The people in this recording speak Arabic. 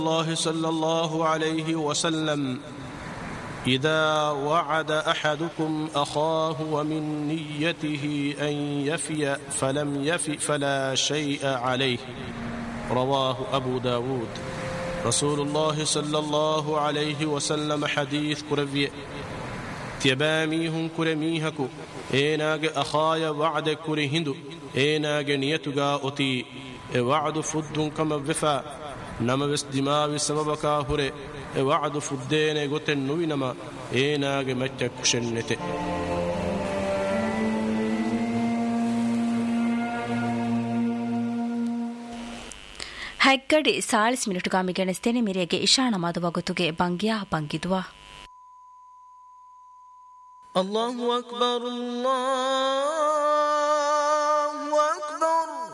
الله صلى الله عليه وسلم إذا وعد أحدكم أخاه ومن نيته أن يفي فلم يفي فلا شيء عليه. رواه أبو داود. رسول الله صلى الله عليه وسلم حديث كربي تيباميهم كرميهكو إيناغ أخايا وعد كرهندو إيناغ نيتغا أتي وعد فدن كما وفا نما بس دماغ سببكا هره وعد فدين غتن نوينما إيناغ متك شنته. ಹೈಗಡಿ 40 ಮಿನಿಟುಗಾ ಮಿಗೆಣೆಸ್ತೇನೆ ಮಿರೆಗೆ ಇಶಾಣ ಮದುವಗುತುಗೆ ಬಂಗಿಯಾ ಬಂಗಿದುವಾ. الله أكبر الله